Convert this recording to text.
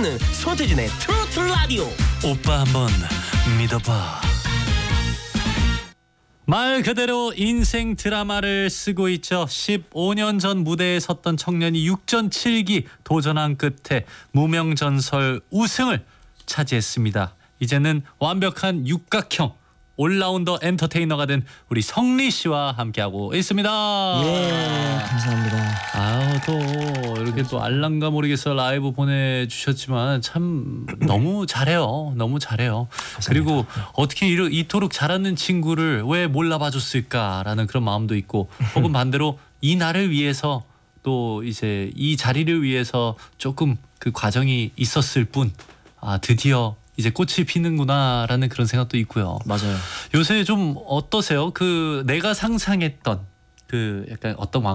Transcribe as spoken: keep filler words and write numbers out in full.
듣는 손태진의 트로트 라디오. 오빠 한번 믿어봐. 말 그대로 인생 드라마를 쓰고 있죠. 십오 년 전 무대에 섰던 청년이 육전칠기 도전한 끝에 무명전설 우승을 차지했습니다. 이제는 완벽한 육각형 올라운더 엔터테이너가 된 우리 성리 씨와 함께하고 있습니다. 예, 감사합니다. 아우, 또 이렇게 또 알랑가 모르겠어 라이브 보내주셨지만 참 너무 잘해요. 너무 잘해요. 그리고 어떻게 이러, 이토록 잘하는 친구를 왜 몰라봐줬을까라는 그런 마음도 있고, 혹은 반대로 이 날을 위해서 또 이제 이 자리를 위해서 조금 그 과정이 있었을 뿐, 아 드디어 이제 꽃이 피는구나라는 그런 생각도 있고요. 맞아요. 요새 좀 어떠세요? 그 내가 상상했던 그 약간 어떤